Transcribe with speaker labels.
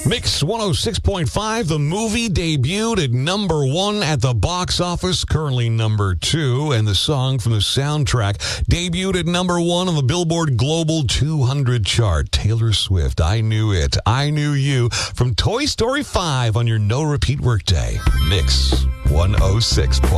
Speaker 1: Mix 106.5, the movie debuted at number 1 at the box office, currently number 2, and the song from the soundtrack debuted at number 1 on the Billboard Global 200 chart. Taylor Swift, I Knew It, I Knew You, from Toy Story 5 on your no-repeat workday. Mix 106.